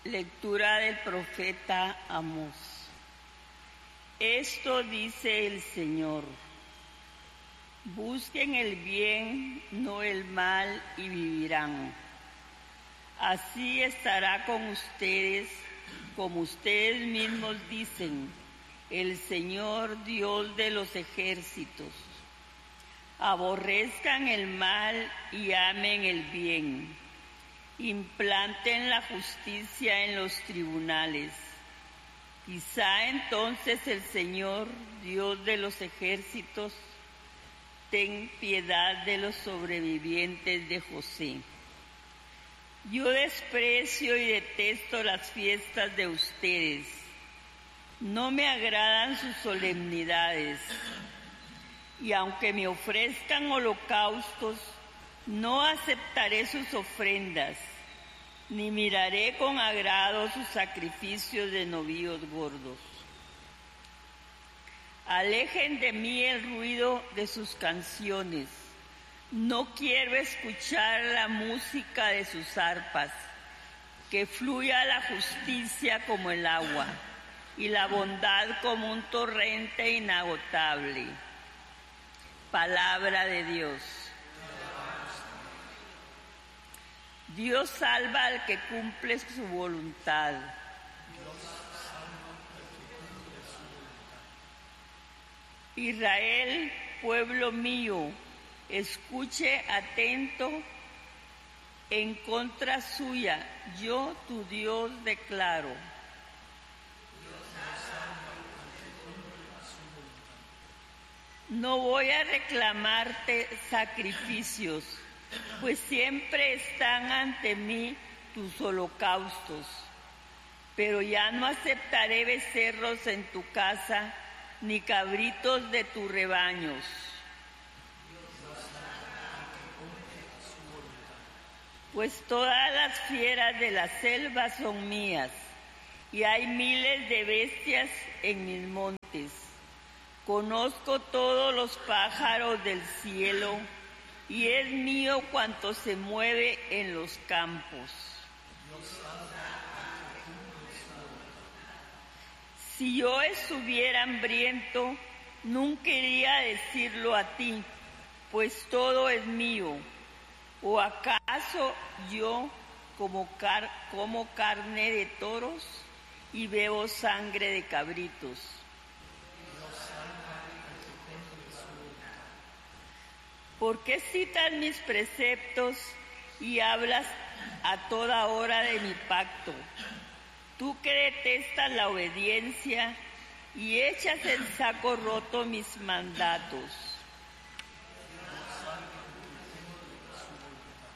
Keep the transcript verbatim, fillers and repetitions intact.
Lectura del profeta Amós. Esto dice el Señor: busquen el bien, no el mal, y vivirán. Así estará con ustedes, como ustedes mismos dicen, el Señor Dios de los ejércitos. Aborrezcan el mal y amen el bien. Implanten la justicia en los tribunales. Quizá entonces el Señor, Dios de los ejércitos, ten piedad de los sobrevivientes de José. Yo desprecio y detesto las fiestas de ustedes. No me agradan sus solemnidades. Y aunque me ofrezcan holocaustos, no aceptaré sus ofrendas, ni miraré con agrado sus sacrificios de novillos gordos. Alejen de mí el ruido de sus canciones. No quiero escuchar la música de sus arpas. Que fluya la justicia como el agua y la bondad como un torrente inagotable. Palabra de Dios. Dios salva al que cumple su voluntad. Israel, pueblo mío, escuche atento en contra suya. Yo, tu Dios, declaro. No voy a reclamarte sacrificios, pues siempre están ante mí tus holocaustos. Pero ya no aceptaré becerros en tu casa, ni cabritos de tus rebaños. Pues todas las fieras de la selva son mías, y hay miles de bestias en mis montes. Conozco todos los pájaros del cielo, y es mío cuanto se mueve en los campos. Si yo estuviera hambriento, nunca iría a decirlo a ti, pues todo es mío. ¿O acaso yo como, car- como carne de toros y bebo sangre de cabritos? ¿Por qué citas mis preceptos y hablas a toda hora de mi pacto? Tú que detestas la obediencia y echas en saco roto mis mandatos.